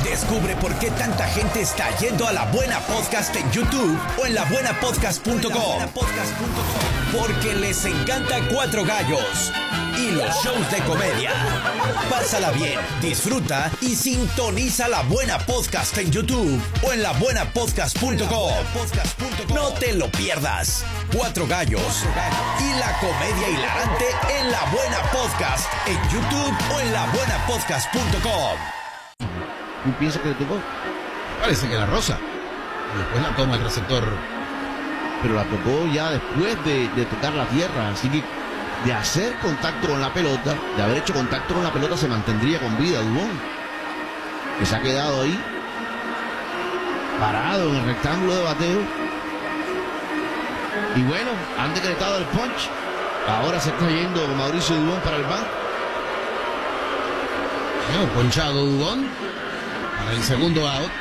Descubre por qué tanta gente está yendo a La Buena Podcast en YouTube o en labuenapodcast.com. Porque les encanta Cuatro Gallos y los shows de comedia. Pásala bien, disfruta y sintoniza La Buena Podcast en YouTube o en labuenapodcast.com. No te lo pierdas. Cuatro Gallos y la comedia hilarante en La Buena Podcast en YouTube o en labuenapodcast.com. ¿Tú piensas que le tocó? Parece que la rosa. Y después la toma el receptor. Pero la tocó ya después de tocar la tierra. Así que de hacer contacto con la pelota, de haber hecho contacto con la pelota, se mantendría con vida Dubón. Que se ha quedado ahí, parado en el rectángulo de bateo. Y bueno, han decretado el punch. Ahora se está yendo Mauricio Dubón para el banco. Bueno, ponchado Dubón para el segundo out.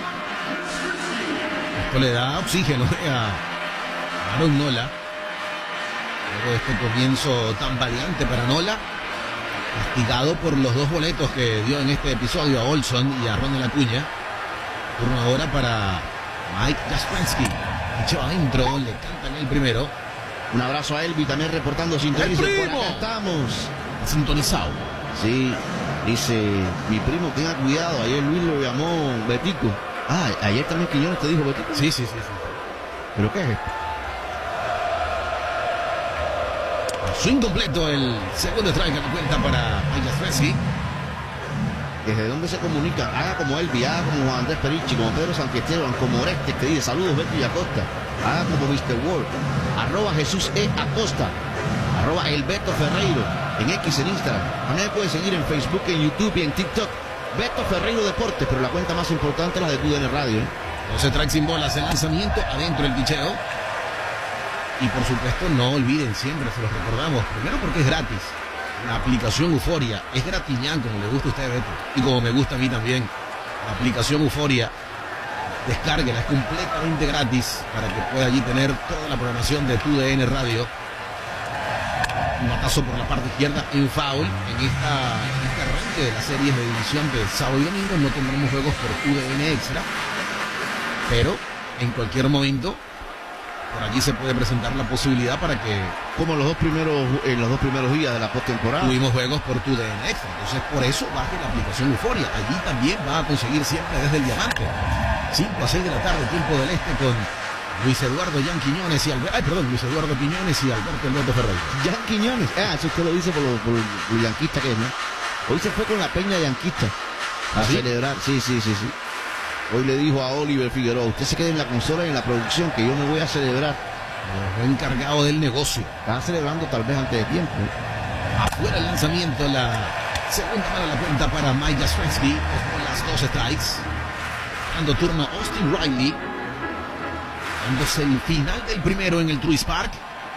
Esto le da oxígeno a Aaron Nola. Luego de este comienzo tan valiente para Nola, castigado por los dos boletos que dio en este episodio a Olson y a Ronald Acuña. Turno ahora para Mike Jastrzębski. Echó adentro, le cantan el primero. Un abrazo a Elvi también reportando sintonía. Por acá estamos. Sintonizado. Sí, dice mi primo, tenga cuidado. Ayer Luis lo llamó Betico. Ah, ayer también Quiñones te dijo Betico. Sí. ¿Pero qué es esto? Swing completo, el segundo strike que cuenta para Mike Jastrzębski. ¿Desde dónde se comunican? Haga como Elvi, haga como Juan Andrés Perichi, como Pedro Santiesteban, como Orestes, que dice saludos Beto y Acosta. Haga como Mr. World, @ Jesús E. Acosta, @ Elberto Ferreiro, en X, en Instagram. También me puede seguir en Facebook, en YouTube y en TikTok. Beto Ferreiro Deportes, pero la cuenta más importante es la de TUDN Radio. 12 strikes sin bolas, el lanzamiento, adentro el picheo. Y por supuesto no olviden, siempre se los recordamos, primero porque es gratis. La aplicación Euforia es gratiñán, como le gusta a usted, Beto, y como me gusta a mí también. La aplicación Euforia, descárguela, es completamente gratis para que pueda allí tener toda la programación de TUDN Radio. Un batazo por la parte izquierda en foul. En este arranque de las series de división de sábado y domingo no tendremos juegos por TUDN Extra, pero en cualquier momento por allí se puede presentar la posibilidad para que, como en los dos primeros días de la postemporada, tuvimos juegos por TUDN Extra. Entonces por eso baje la aplicación Euforia. Allí también va a conseguir siempre desde el diamante 5 a 6 de la tarde, tiempo del este, con Luis Eduardo Jan Quiñones y Luis Eduardo Quiñones y Alberto Alberto Ferreira. Jan Quiñones, eso usted lo dice por lo yanquista que es, ¿no? Hoy se fue con la peña yanquista a celebrar, sí. Hoy le dijo a Oliver Figueroa, usted se quede en la consola y en la producción, que yo me voy a celebrar. El encargado del negocio. Estaba celebrando tal vez antes de tiempo. Afuera el lanzamiento, la segunda mala la cuenta para Mike Jastrzębski, con las 2 strikes. Dando turno a Austin Riley. Dándose el final del primero en el Truist Park.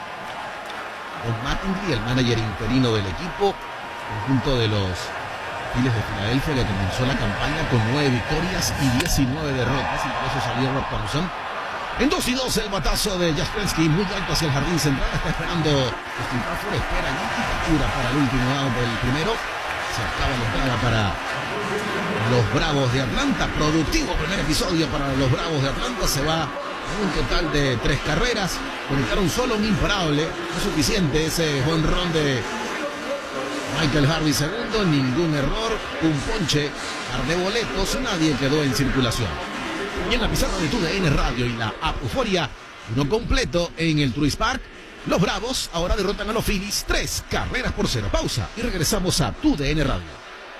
Don Mattingly, el manager interino del equipo, conjunto de los Phillies de Filadelfia, que comenzó la campaña con 9 victorias y 19 derrotas, y por eso salió Rob Thompson. En 2-2 el batazo de Jastrzębski, muy alto hacia el jardín central, está esperando Austin Crawford, espera y captura para el último out del primero. Se acaba la entrada para los Bravos de Atlanta. Productivo primer episodio para los Bravos de Atlanta. Se va a un total de 3 carreras. Conectaron solo un imparable, no es suficiente ese jonrón de Michael Harvey segundo, ningún error, un ponche, par de boletos, nadie quedó en circulación. Y en la pizarra de TUDN Radio y la app Euforia, uno completo en el Truist Park. Los Bravos ahora derrotan a los Phillies 3 carreras por 0. Pausa y regresamos a TUDN Radio.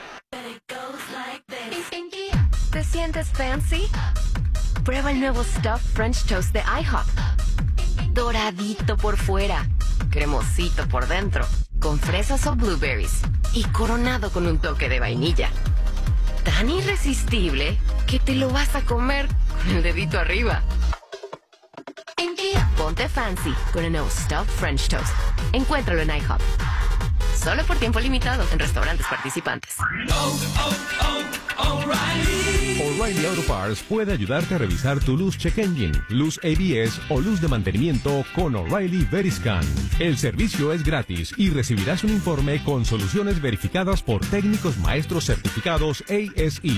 ¿Te sientes fancy? Prueba el nuevo Stuffed French Toast de IHOP. Doradito por fuera, cremosito por dentro, con fresas o blueberries y coronado con un toque de vainilla. Tan irresistible que te lo vas a comer con el dedito arriba. Ponte fancy con el nuevo Stuffed French Toast. Encuéntralo en IHOP. Solo por tiempo limitado en restaurantes participantes. O'Reilly Auto Parts puede ayudarte a revisar tu luz check engine, luz ABS o luz de mantenimiento con O'Reilly Veriscan. El servicio es gratis y recibirás un informe con soluciones verificadas por técnicos maestros certificados ASE.